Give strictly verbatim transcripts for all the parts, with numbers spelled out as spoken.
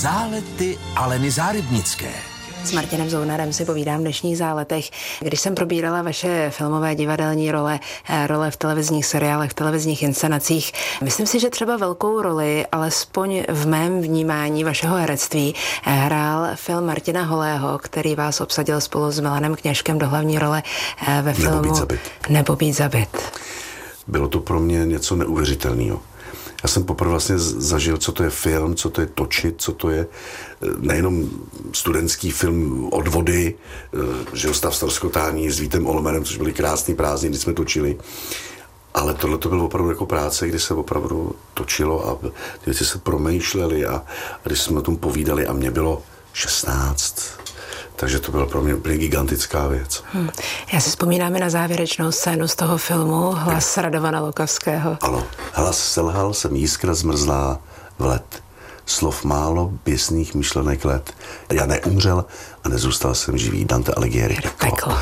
Zálety Aleny Zárybnické. S Martinem Zounarem si povídám v dnešních záletech. Když jsem probírala vaše filmové divadelní role, role v televizních seriálech, v televizních inscenacích, myslím si, že třeba velkou roli, alespoň v mém vnímání vašeho herectví, hrál film Martina Holého, který vás obsadil spolu s Milanem Kněžkem do hlavní role ve filmu Nebo být zabit. Nebo být zabit. Bylo to pro mě něco neuvěřitelného. Já jsem poprvé vlastně zažil, co to je film, co to je točit, co to je nejenom studentský film od vody, že jo, Stav ztroskotání s Vítem Olmerem, což byly krásný prázdniny, kdy jsme točili. Ale tohle to bylo opravdu jako práce, kdy se opravdu točilo a ty věci se promýšlely a, a když jsme o tom povídali a mě bylo šestnáct, takže to byla pro mě úplně gigantická věc. Hmm. Já si vzpomínám na závěrečnou scénu z toho filmu Hlas Radovana Lukavského. Ano, hlas selhal, jsem jiskra zmrzlá v led. Slov málo, běsných myšlenek let. Já neumřel a nezůstal jsem živý. Dante Alighieri. Peklo.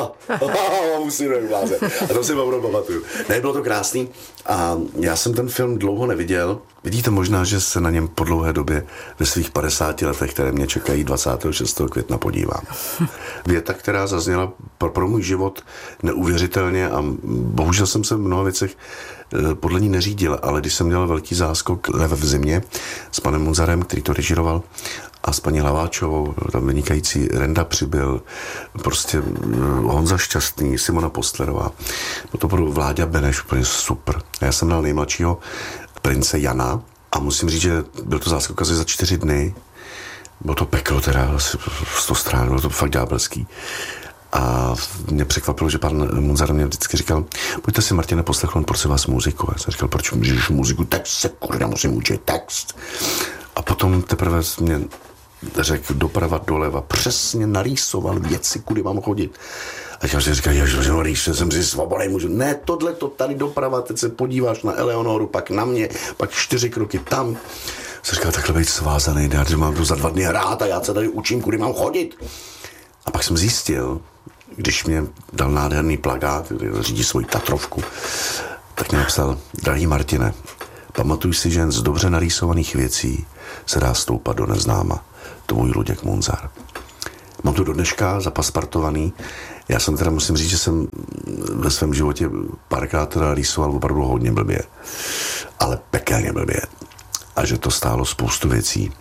Musím nevlázet. A to si opravdu pamatuju. Ne, bylo to krásný a já jsem ten film dlouho neviděl. Vidíte možná, že se na něm po dlouhé době ve svých padesáti letech, které mě čekají dvacátého šestého května, podívám. Věta, která zazněla pro, pro můj život neuvěřitelně a bohužel jsem se v mnoha věcech podle ní neřídil, ale když jsem dělal velký záskok Lev v zimě s panem Munzarem, který to režíroval, a s paní Hlaváčovou, tam vynikající Renda Přibyl, prostě Honza Šťastný, Simona Postlerová, to byl Vláďa Beneš, úplně super. A já jsem dal nejmladšího prince Jana a musím říct, že byl to záskok asi za čtyři dny. Bylo to peklo teda, asi sto strán, bylo to fakt ďábelský. A mě překvapilo, že pan Munzar mě vždycky říkal, pojďte si, Martine, poslechnout, prosím vás, muziku. Já jsem říkal, proč můžeš muziku? Text se, kurva, musím učit text. A potom teprve mě řekl doprava, doleva, přesně narýsoval věci, kudy mám chodit. A já si říkal, ježiš, no, když jsem si svobodný, můžu. Ne, tohle to tady doprava, teď se podíváš na Eleonoru, pak na mě, pak čtyři kroky tam. Jsem říkal, takhle být svázaný, já mám tu za dva dny hrát a já se tady učím, kudy mám chodit. A pak jsem zjistil, když mě dal nádherný plakát, který řídí svoji Tatrovku, tak mě napsal, drahý Martine, pamatuj si, že jen z dobře narýsovaných věcí se dá stoupat do neznáma. Tvůj Luděk Munzar. Mám to do dneška zapaspartovaný. Já jsem teda musím říct, že jsem ve svém životě párkrát teda rýsoval opravdu hodně blbě. Ale pekelně blbě. A že to stálo spoustu věcí.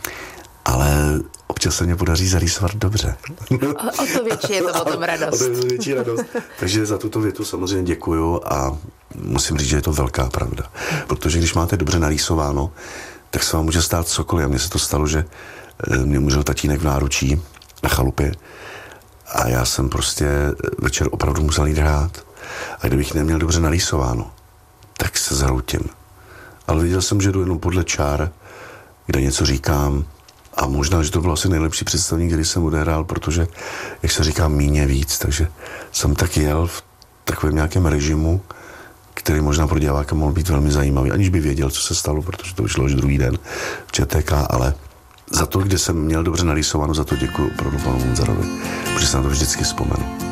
Ale občas se mě podaří zarýsovat dobře. O, o to větší je to potom radost. O to větší radost. Takže za tuto větu samozřejmě děkuju a musím říct, že je to velká pravda. Protože když máte dobře narýsováno, tak se vám může stát cokoliv. A mně se to stalo, že mě umřel tatínek v náručí na chalupě a já jsem prostě večer opravdu musel jít hrát. A kdybych neměl dobře narýsováno, tak se zhroutím. Ale viděl jsem, že jdu jenom podle čár, kde něco říkám. A možná, že to bylo asi nejlepší představení, který jsem odehrál, protože, jak se říká, míně víc. Takže jsem tak jel v takovém nějakém režimu, který možná pro diváka mohl být velmi zajímavý, aniž by věděl, co se stalo, protože to vyšlo až druhý den v ČTK, ale za to, kde jsem měl dobře narýsováno, za to děkuji opravdu panu Munzarovi, protože se na to vždycky vzpomenu.